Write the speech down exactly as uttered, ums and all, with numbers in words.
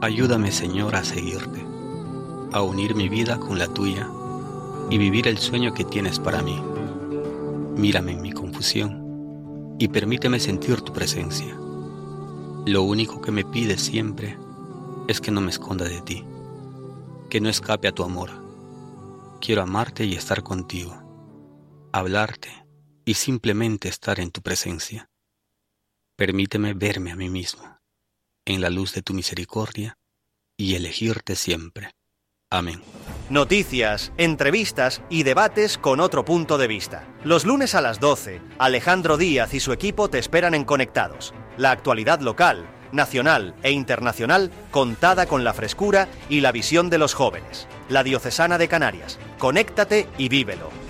Ayúdame, Señor, a seguirte, a unir mi vida con la tuya y vivir el sueño que tienes para mí. Mírame en mi confusión y permíteme sentir tu presencia. Lo único que me pides siempre es que no me esconda de ti, que no escape a tu amor. Quiero amarte y estar contigo, hablarte y simplemente estar en tu presencia. Permíteme verme a mí mismo, en la luz de tu misericordia, y elegirte siempre. Amén. Noticias, entrevistas y debates con otro punto de vista. Los lunes a las doce, Alejandro Díaz y su equipo te esperan en Conectados. La actualidad local, nacional e internacional contada con la frescura y la visión de los jóvenes. La Diocesana de Canarias. Conéctate y vívelo.